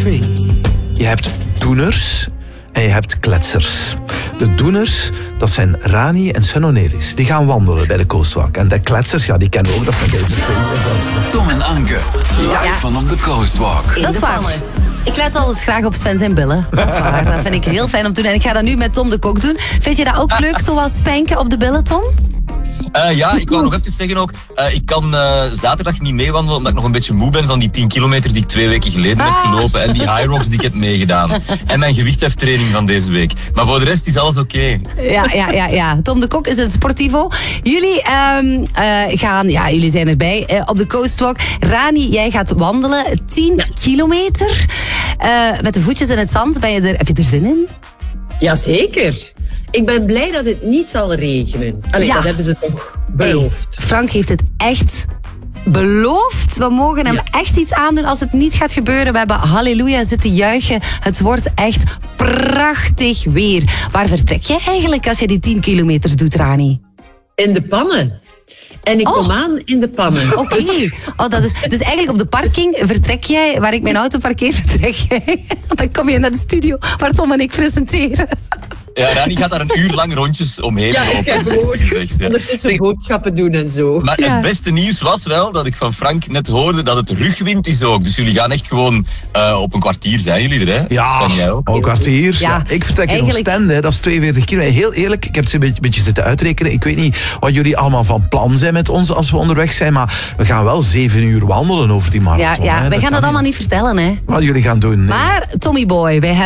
twee. Je hebt doeners en je hebt kletsers. De doeners, dat zijn Rani en Sven Onelis. Die gaan wandelen bij de Coastwalk. En de kletsers, ja, die kennen we ook. Dat zijn deze twee. Tom en Anke, live van op de Coastwalk. Dat is waar. Ik let wel eens graag op Sven zijn billen. Dat is waar. Dat vind ik heel fijn om te doen. En ik ga dat nu met Tom de Kok doen. Vind je dat ook leuk, zoals spanken op de billen, Tom? Ja, ik wou nog even zeggen ook, ik kan zaterdag niet meewandelen omdat ik nog een beetje moe ben van die 10 kilometer die ik 2 weken geleden heb gelopen en die high rocks die ik heb meegedaan. En mijn gewichtheftraining van deze week. Maar voor de rest is alles oké. Ja. Tom de Kok is een sportivo. Jullie jullie zijn erbij op de Coastwalk. Rani, jij gaat wandelen 10 kilometer met de voetjes in het zand. Heb je er zin in? Jazeker. Ik ben blij dat het niet zal regenen. Allee, dat hebben ze toch beloofd. Hey, Frank heeft het echt beloofd. We mogen hem echt iets aandoen als het niet gaat gebeuren. We hebben halleluja zitten juichen. Het wordt echt prachtig weer. Waar vertrek jij eigenlijk als je die 10 kilometer doet, Rani? In de pannen. En ik kom aan in de pannen. Oké. Dus eigenlijk op de parking vertrek jij, waar ik mijn auto parkeer, vertrek jij. Dan kom je naar de studio waar Tom en ik presenteren. Ja, Rani gaat daar een uur lang rondjes omheen lopen. Ik heb gehoord. Ondertussen boodschappen doen en zo. Maar het beste nieuws was wel dat ik van Frank net hoorde dat het rugwind is ook. Dus jullie gaan echt gewoon op een kwartier zijn jullie er, hè? Ja, jij ook? een kwartier. Ja. Ik vertrek in Oostende, dat is 42 kilometer. Heel eerlijk, ik heb ze een beetje zitten uitrekenen. Ik weet niet wat jullie allemaal van plan zijn met ons als we onderweg zijn, maar we gaan wel 7 uur wandelen over die marathon. Ja, wij gaan dat allemaal niet vertellen, hè? Wat jullie gaan doen. Nee. Maar, Tommy Boy, wij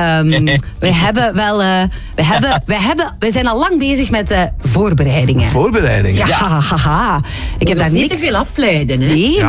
zijn al lang bezig met de voorbereidingen. Voorbereidingen? Ja. Ik heb daar niet te veel afleiden, hè? Nee,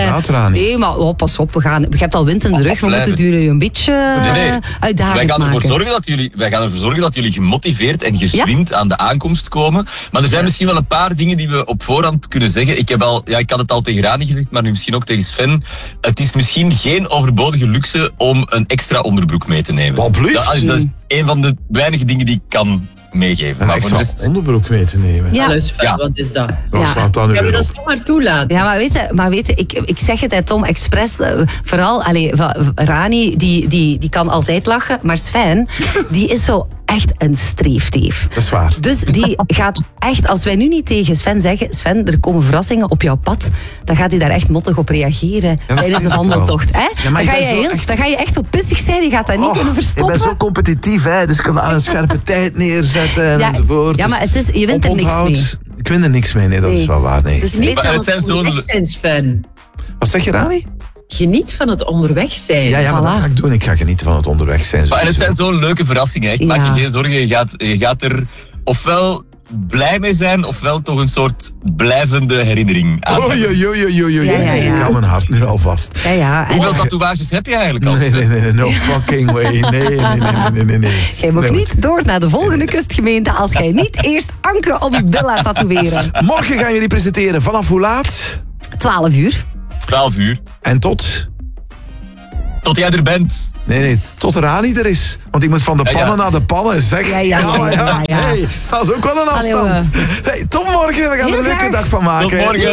maar pas op, je hebt al wind in de rug. We moeten het jullie een beetje uitdagend wij gaan maken. Wij gaan ervoor zorgen dat jullie gemotiveerd en geswind aan de aankomst komen. Maar er zijn misschien wel een paar dingen die we op voorhand kunnen zeggen. Ik had het al tegen Rani gezegd, maar nu misschien ook tegen Sven. Het is misschien geen overbodige luxe om een extra onderbroek mee te nemen. Wat blieft? Dat is een van de weinige dingen die ik kan meegeven. Maar extra onderbroek mee te nemen. Ja. Wat is dat? Gaan we dat zomaar toelaten? Ja, maar weet je, ik zeg het, Tom, expres. Vooral, Rani, die kan altijd lachen. Maar Sven, die is zo echt een streefteef. Dat is waar. Dus die gaat echt, als wij nu niet tegen Sven zeggen, Sven, er komen verrassingen op jouw pad, dan gaat hij daar echt mottig op reageren tijdens de wandeltocht. Hè? Dan ga je echt zo pissig zijn, je gaat dat niet kunnen verstoppen. Ik ben zo competitief, hè, dus ik kan aan een scherpe tijd neerzetten enzovoort. Ja, maar je wint er niks mee. Ik win er niks mee, nee, dat is wel waar. Nee. Dus niet aan het onderweg zijn, Sven. Wat zeg je, Rani? Geniet van het onderweg zijn. Ja, maar dat ga ik doen. Ik ga genieten van het onderweg zijn. En het zijn zo'n leuke verrassingen. Echt. Maak je geen zorgen. Je gaat er ofwel blij mee zijn, ofwel toch een soort blijvende herinnering aan. Oei. Ik hou mijn hart nu al vast. Hoeveel tatoeages heb je eigenlijk al? Nee, no fucking way. Nee. Jij mag niet door naar de volgende kustgemeente als jij niet eerst Anke op je bil laat tatoeëren. Morgen gaan jullie presenteren. Vanaf hoe laat? 12 uur. 12 uur. En tot? Tot jij er bent. Nee, tot Rani er is. Want die moet van de pannen naar de pannen, zeg. Ja. Hey, dat is ook wel een afstand. Hey, tot morgen, we gaan er een leuke dag van maken. Tot morgen.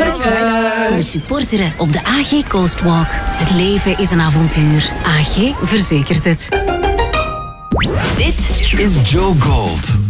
We supporteren op de AG Coastwalk. Het leven is een avontuur. AG verzekert het. Dit is Joe Gold.